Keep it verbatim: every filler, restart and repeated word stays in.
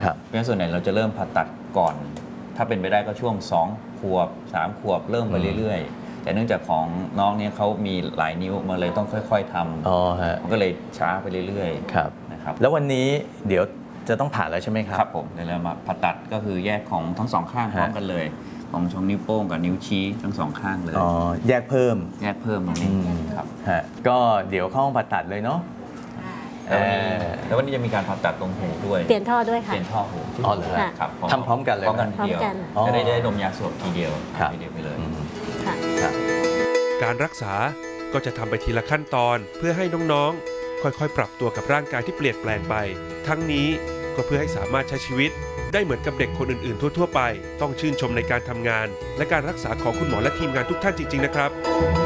เพราะฉะนั้นส่วนใหญ่เราจะเริ่มผ่าตัดก่อนถ้าเป็นไปได้ก็ช่วงสองขวบสามขวบเริ่มไปเรื่อยๆแต่เนื่องจากของน้องเนี่ยเขามีหลายนิ้วมาเลยต้องค่อยๆทำอ๋อฮะมันก็เลยช้าไปเรื่อยๆครับนะครับแล้ววันนี้เดี๋ยวจะต้องผ่าแล้วใช่ไหมครับครับผมเดี๋ยวเรามาผ่าตัดก็คือแยกของทั้งสองข้างพร้อมกันเลยของช่องนิ้วโป้งกับนิ้วชี้ทั้งสองข้างเลยอ๋อแยกเพิ่มแยกเพิ่มตรงนี้ครับฮะก็เดี๋ยวเข้าห้องผ่าตัดเลยเนาะแล้ววันนี้จะมีการผ่าตัดตรงหูด้วยเปลี่ยนท่อด้วยค่ะเปลี่ยนท่อหูอ๋อเหรอครับทำพร้อมกันเลยพร้อมกันทีเดียวจะได้ได้ดมยาสลบทีเดียวทีเดียวไปเลยการรักษาก็จะทำไปทีละขั้นตอนเพื่อให้น้องๆค่อยๆปรับตัวกับร่างกายที่เปลี่ยนแปลงไปทั้งนี้ก็เพื่อให้สามารถใช้ชีวิตได้เหมือนกับเด็กคนอื่นๆทั่วๆไปต้องชื่นชมในการทำงานและการรักษาของคุณหมอและทีมงานทุกท่านจริงๆนะครับ